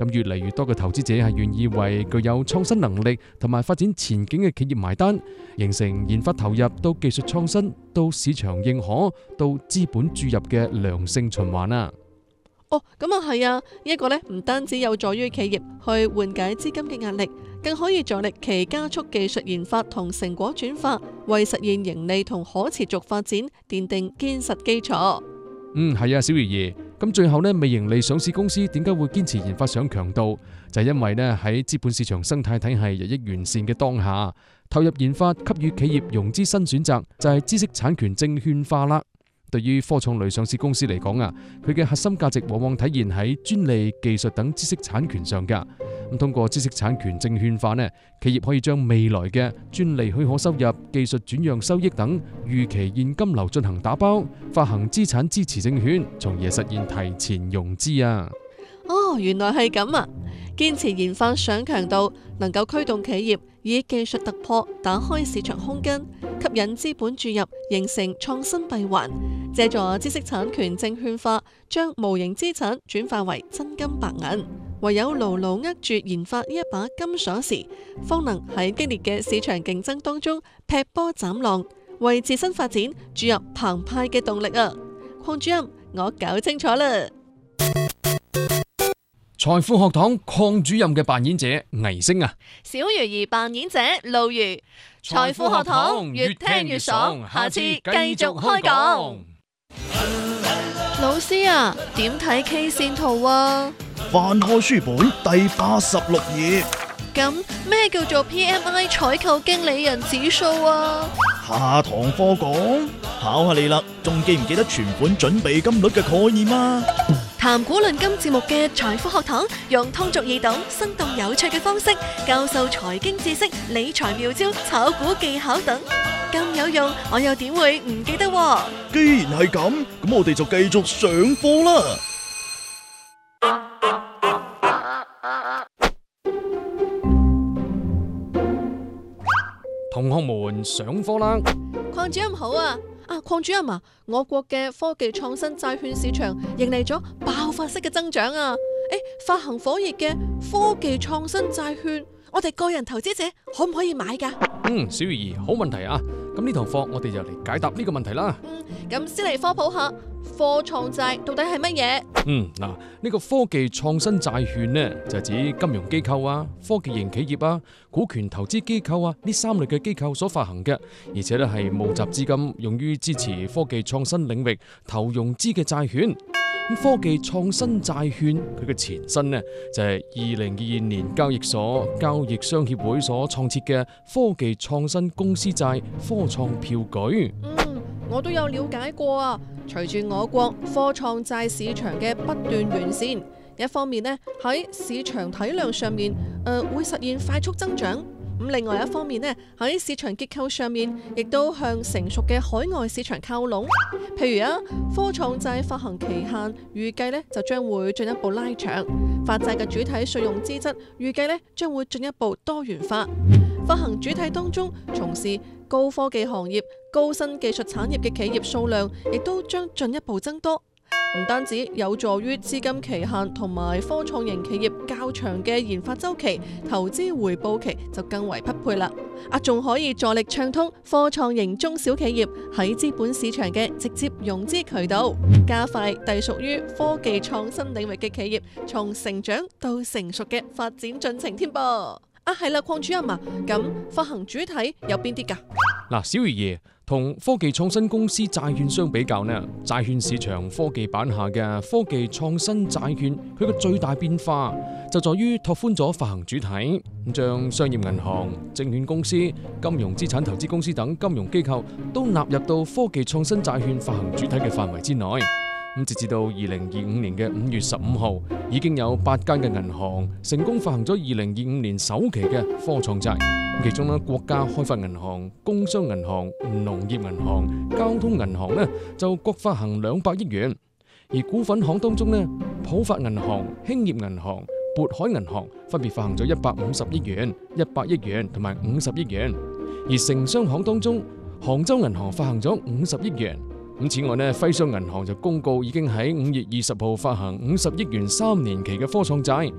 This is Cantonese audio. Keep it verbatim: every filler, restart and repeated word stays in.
咁越嚟越多嘅投資者係願意為具有創新能力同埋發展前景嘅企業埋單，形成研發投入到技術創新到市場認可到資本注入嘅良性循環啊！ 哦，咁啊係啊，呢一個呢唔單止有助於企業去緩解資金嘅壓力，更可以助力其加速技術研發同成果轉化，為實現盈利同可持續發展奠定堅實基礎。 嗯，係啊，小魚兒。咁最後呢，微盈利上市公司點解會堅持研發上強度？就係因為呢喺資本市場生態體系日益完善嘅當下，投入研發給予企業融資新選擇，就係知識產權證券化啦。對於科創類上市公司嚟講啊，佢嘅核心價值往往體現喺專利、技術等知識產權上噶。咁通過知識產權證券化呢，企業可以將未來嘅專利許可收入、技術轉讓收益等預期現金流進行打包，發行資產支持證券，從而實現提前融資啊。 哦，原來係咁啊！堅持研發上強度，能夠驅動企業以技術突破打開市場空間，吸引資本注入，形成創新閉環。借助知識產權證券化，將無形資產轉化為真金白銀。唯有牢牢握住研發呢一把金鎖匙，方能喺激烈嘅市場競爭當中劈波斬浪，為自身發展注入澎湃嘅動力啊！鄺主任，我搞清楚啦。 財富學堂鄺主任嘅扮演者倪星啊， 小魚兒扮演者露如。財富學堂越聽越爽，下次繼續開講。老師啊，點睇 K 線圖啊？ 翻開書本第八十六頁。 咁咩叫做 P M I 採購經理人指數啊？ 下堂課講，考下你啦，仲記唔記得存款準備金率嘅概念啊？ 談股論金節目嘅財富學堂，用通俗易懂、生動有趣嘅方式教授財經知識、理財妙招、炒股技巧等，咁有用，我又點會唔記得喎？ 既然係咁，咁我哋就繼續上課啦。 同學們上課啦！ 鄺主任好啊！啊，鄺主任啊，我國嘅科技創新債券市場迎嚟咗爆發式嘅增長啊！誒，發行火熱嘅科技創新債券，我哋個人投資者可唔可以買噶？ 嗯，小魚兒，好問題啊！咁呢堂課我哋就嚟解答呢個問題啦。 嗯，咁先嚟科普下科創債到底係乜嘢？ 嗯，嗱，呢個科技創新債券呢，就係指金融機構啊、科技型企業啊、股權投資機構啊呢三類嘅機構所發行嘅，而且咧係募集資金用於支持科技創新領域投融資嘅債券。咁科技創新債券佢嘅前身呢，就係二零二二年交易所交易商協會所創設嘅科技創新公司債科創票據。 嗯，我都有了解過啊。隨住我國科創債市場嘅不斷完善，一方面呢喺市場體量上面，誒、呃、會實現快速增長。咁另外一方面呢，喺市場結構上面，亦都向成熟嘅海外市場靠攏。譬如啊，科創債發行期限預計呢就將會進一步拉長，發債嘅主體稅用資質預計呢將會進一步多元化。發行主體當中從事高科技行業、高新技術產業嘅企業數量，亦都將進一步增多。唔單止有助於資金期限同埋科創型企業較長嘅研發週期、投資回報期就更為匹配啦。啊，仲可以助力暢通科創型中小企業喺資本市場嘅直接融資渠道，加快隸屬於科技創新領域嘅企業從成長到成熟嘅發展進程添噃。啊，係啦，鄺主任啊，咁發行主體有邊啲㗎？ 嗱，小魚爺，同科技創新公司債券相比較呢，債券市場科技版下嘅科技創新債券，佢嘅最大變化就在於拓寬咗發行主體，咁將商業銀行、證券公司、金融資產投資公司等金融機構都納入到科技創新債券發行主體嘅範圍之內。咁直至到二零二五年嘅五月十五號，已經有八間嘅銀行成功發行咗二零二五年首期嘅科創債。其中呢，國家開發銀行、工商銀行、農業銀行、交通銀行呢就各發行兩百億元。而股份行當中呢，浦發銀行、興業銀行、渤海銀行分別發行咗一百五十億元、一百億元同埋五十億元。而城商行當中，杭州銀行發行咗五十億元。咁此外呢，徽商銀行就公告已經喺五月二十號發行五十億元三年期嘅科創債，